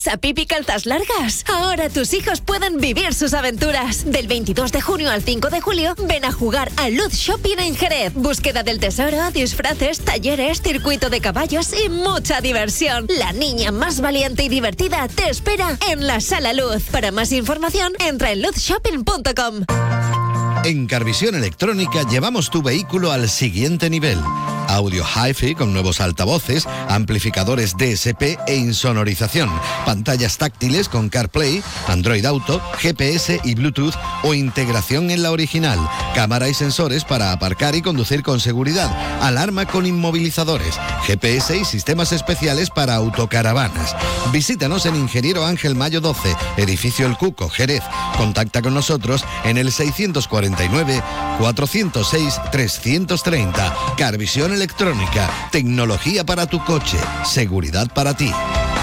Sapipi Calzas Largas. Ahora tus hijos pueden vivir sus aventuras. Del 22 de junio al 5 de julio, ven a jugar a Luz Shopping en Jerez. Búsqueda del tesoro, disfraces, talleres, circuito de caballos y mucha diversión. La niña más valiente y divertida te espera en la Sala Luz. Para más información, entra en luzshopping.com. En Carvisión Electrónica llevamos tu vehículo al siguiente nivel. Audio Hi-Fi con nuevos altavoces, amplificadores DSP e insonorización, pantallas táctiles con CarPlay, Android Auto, GPS y Bluetooth o integración en la original, cámara y sensores para aparcar y conducir con seguridad, alarma con inmovilizadores, GPS y sistemas especiales para autocaravanas. Visítanos en Ingeniero Ángel Mayo 12, Edificio El Cuco, Jerez. Contacta con nosotros en el 649-406-330. Carvisión Electrónica, tecnología para tu coche, seguridad para ti.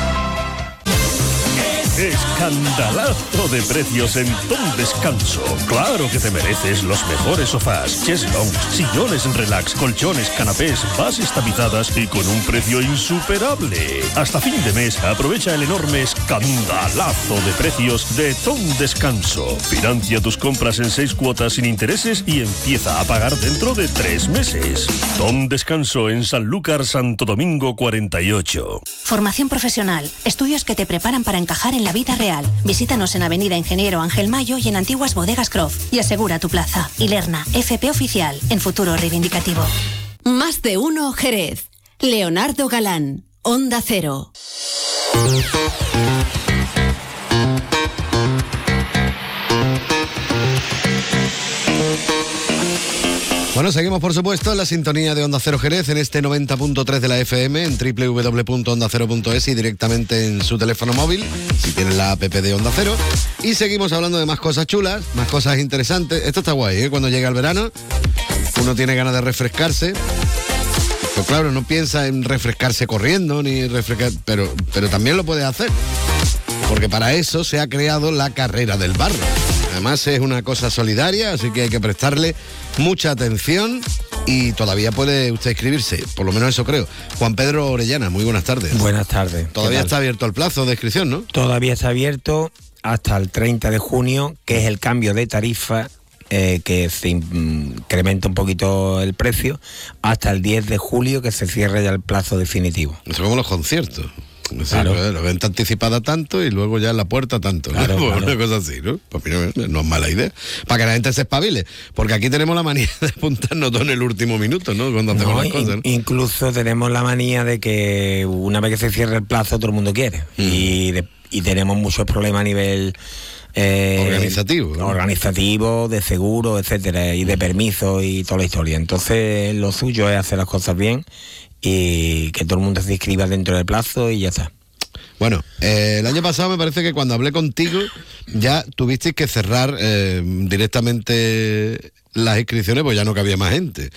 Escandalazo de precios en Tom Descanso. Claro que te mereces los mejores sofás, cheslong, sillones relax, colchones, canapés, bases tapizadas y con un precio insuperable. Hasta fin de mes aprovecha el enorme escandalazo de precios de Tom Descanso. Financia tus compras en 6 cuotas sin intereses y empieza a pagar dentro de 3 meses. Tom Descanso en Sanlúcar, Santo Domingo 48. Formación profesional, estudios que te preparan para encajar en la vida real. Visítanos en Avenida Ingeniero Ángel Mayo y en Antiguas Bodegas Croft y asegura tu plaza. Ilerna, FP Oficial, en Futuro Reivindicativo. Más de uno Jerez. Leonardo Galán, Onda Cero. Bueno, seguimos por supuesto en la sintonía de Onda Cero Jerez en este 90.3 de la FM, en www.ondacero.es y directamente en su teléfono móvil, si tienen la app de Onda Cero. Y seguimos hablando de más cosas chulas, más cosas interesantes. Esto está guay, ¿eh? Cuando llega el verano, uno tiene ganas de refrescarse. Pues claro, no piensa en refrescarse corriendo, ni refrescar, pero también lo puede hacer. Porque para eso se ha creado la carrera del barro. Además es una cosa solidaria, así que hay que prestarle mucha atención y todavía puede usted inscribirse, por lo menos eso creo. Juan Pedro Orellana, muy buenas tardes. Buenas tardes. Todavía está abierto el plazo de inscripción, ¿no? Todavía está abierto hasta el 30 de junio, que es el cambio de tarifa, que se incrementa un poquito el precio, hasta el 10 de julio, que se cierra ya el plazo definitivo. Eso como los conciertos. Sí, claro. La venta anticipada tanto y luego ya en la puerta tanto, ¿no? Claro. Una cosa así, ¿no? Pues mira, no es mala idea. Para que la gente se espabile. Porque aquí tenemos la manía de apuntarnos todo en el último minuto, ¿no? Cuando hacemos las cosas, ¿no? Incluso tenemos la manía de que una vez que se cierre el plazo todo el mundo quiere. Y tenemos muchos problemas a nivel organizativo, ¿no? Organizativo, de seguro, etcétera, y de permiso y toda la historia. Entonces lo suyo es hacer las cosas bien y que todo el mundo se inscriba dentro del plazo y ya está. Bueno, el año pasado me parece que cuando hablé contigo ya tuvisteis que cerrar directamente las inscripciones, pues ya no cabía más gente.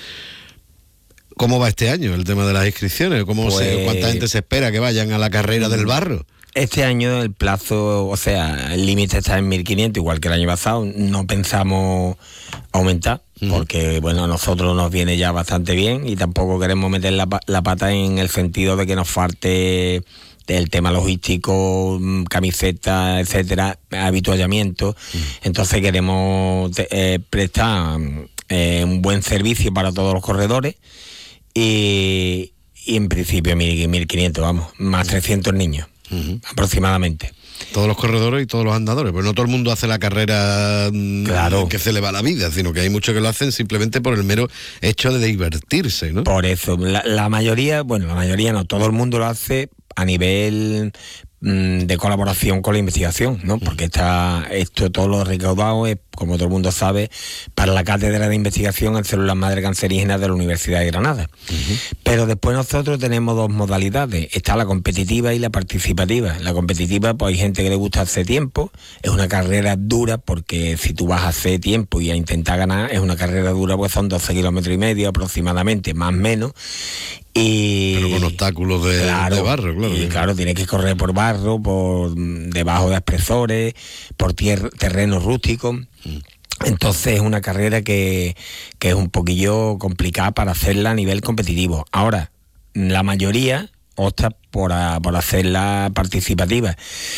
¿Cómo va este año el tema de las inscripciones? ¿Cuánta gente se espera que vayan a la carrera del barro? Este año el plazo, o sea, el límite está en 1.500, igual que el año pasado. No pensamos aumentar, porque, bueno, a nosotros nos viene ya bastante bien y tampoco queremos meter la pata en el sentido de que nos falte el tema logístico, camisetas, etcétera, habituallamiento. Entonces queremos prestar un buen servicio para todos los corredores y en principio 1.500, vamos, más 300 niños. Aproximadamente. Todos los corredores y todos los andadores, pero no todo el mundo hace la carrera que se le va la vida, sino que hay muchos que lo hacen simplemente por el mero hecho de divertirse, ¿no? Por eso, la mayoría no, todo el mundo lo hace a nivel de colaboración con la investigación, ¿no? Porque todo lo recaudado es, como todo el mundo sabe, para la cátedra de investigación en células madre cancerígenas de la Universidad de Granada. Pero después nosotros tenemos dos modalidades, está la competitiva y la participativa. La competitiva, pues hay gente que le gusta hacer tiempo, es una carrera dura, porque si tú vas a hacer tiempo y a intentar ganar, es una carrera dura, pues son 12 kilómetros y medio aproximadamente, más o menos. Pero con obstáculos de barro, claro. Y claro, tienes que correr por barro, por debajo de aspersores, por terrenos rústicos. Entonces es una carrera que es un poquillo complicada para hacerla a nivel competitivo. Ahora, la mayoría opta por hacerla participativa.